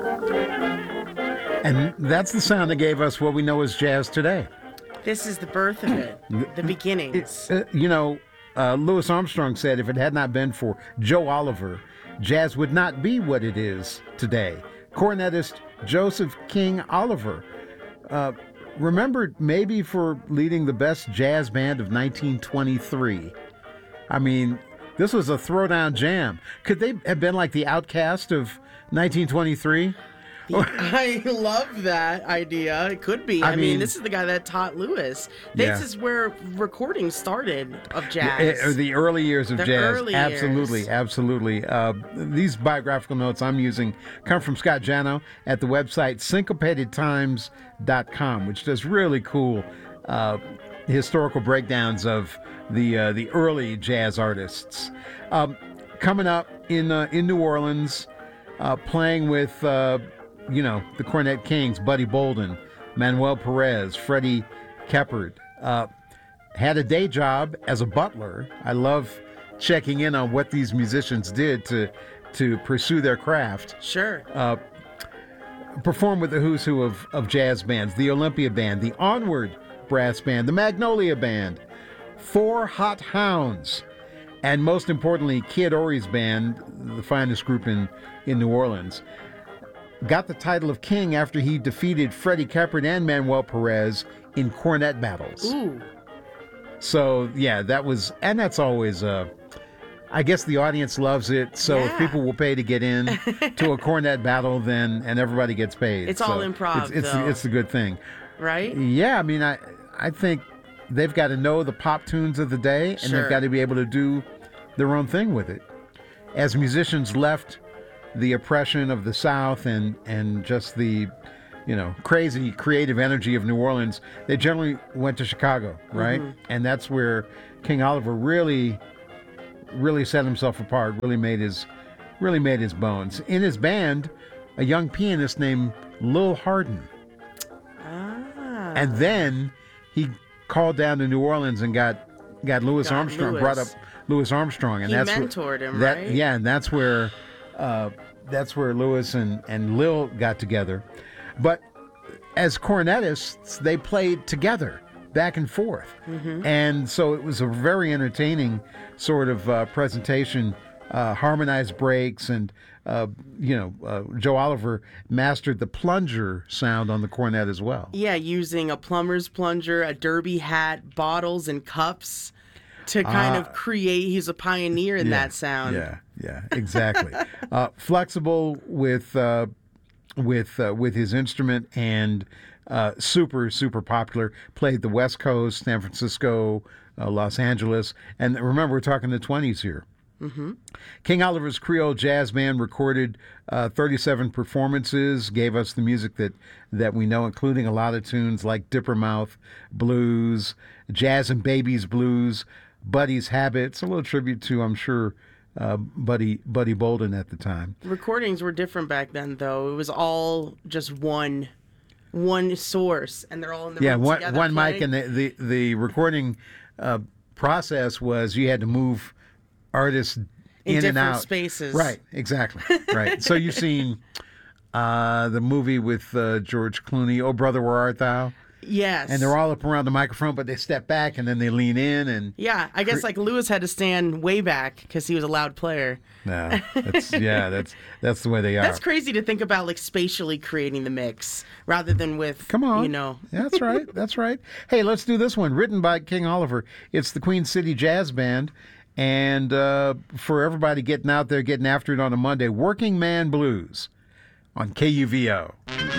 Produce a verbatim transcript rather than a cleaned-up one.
And that's the sound that gave us what we know as jazz today. This is the birth of it, the beginnings. Uh, you know, uh, Louis Armstrong said if it had not been for Joe Oliver, jazz would not be what it is today. Cornetist Joseph King Oliver, uh, remembered maybe for leading the best jazz band of nineteen twenty-three. I mean, this was a throwdown jam. Could they have been like the Outcast of nineteen twenty-three? I love that idea. It could be. I, I mean, mean, this is the guy that taught Lewis. This Yeah. is where recording started of jazz. Uh, The early years of The jazz. early absolutely, years. absolutely. Uh, these biographical notes I'm using come from Scott Jano at the website syncopated times dot com, which does really cool uh, historical breakdowns of the uh, the early jazz artists. Um, coming up in uh, in New Orleans, uh, playing with uh, you know the Cornet Kings, Buddy Bolden, Manuel Perez, Freddie Keppard. Uh, had a day job as a butler. I love checking in on what these musicians did to to pursue their craft. Sure. Uh, performed with the who's who of, of jazz bands, the Olympia Band, the Onward Brass Band, the Magnolia Band, Four Hot Hounds, and most importantly, Kid Ory's band, the finest group in, in New Orleans. Got the title of king after he defeated Freddie Keppard and Manuel Perez in cornet battles. Ooh. So, yeah, that was, and that's always, uh, I guess the audience loves it. So if Yeah. people will pay to get in to a cornet battle, then, and everybody gets paid. It's So all improv, It's, it's, though. it's a good thing. Right? Yeah, I mean, I, I think they've got to know the pop tunes of the day, and Sure. they've got to be able to do their own thing with it. As musicians left the oppression of the South and, and just the, you know, crazy creative energy of New Orleans, they generally went to Chicago, right? Mm-hmm. And that's where King Oliver really, really set himself apart, really made his, really made his bones. In his band, a young pianist named Lil Hardin. Ah. And then he called down to New Orleans and got got Louis Got Armstrong, Louis. brought up Louis Armstrong, and He that's where- mentored him, that, right? Yeah, and that's where uh, that's where Louis and and Lil got together. But as cornetists, they played together, back and forth, Mm-hmm. and so it was a very entertaining sort of uh, presentation. Uh, harmonized breaks, and uh, you know, uh, Joe Oliver mastered the plunger sound on the cornet as well. Yeah, using a plumber's plunger, a derby hat, bottles, and cups to kind Ah. of create. He's a pioneer in that sound. Yeah, yeah, exactly. uh, flexible with uh, with uh, with his instrument, and uh, super super popular. Played the West Coast, San Francisco, uh, Los Angeles, and remember we're talking the twenties here. Mm-hmm. King Oliver's Creole Jazz Band recorded uh, thirty-seven performances, gave us the music that, that we know, including a lot of tunes like Dipper Mouth Blues, Jazz and Babies Blues, Buddy's Habits, a little tribute to, I'm sure, uh, Buddy Buddy Bolden at the time. Recordings were different back then, though. It was all just one, one source, and they're all in the Yeah, room one, together one mic, playing. and the, the, the recording uh, process was you had to move artists in, and different out. spaces. Right, exactly. Right. So you've seen uh, the movie with uh, George Clooney, Oh Brother, Where Art Thou? Yes. And they're all up around the microphone, but they step back and then they lean in. And Yeah, I guess like Lewis had to stand way back because he was a loud player. no, that's yeah, that's that's the way they are. That's crazy to think about, like spatially creating the mix rather than with, Come on. you know. That's right. That's right. Hey, let's do this one. Written by King Oliver. It's the Queen City Jazz Band. And uh, for everybody getting out there, getting after it on a Monday, Working Man Blues on K U V O.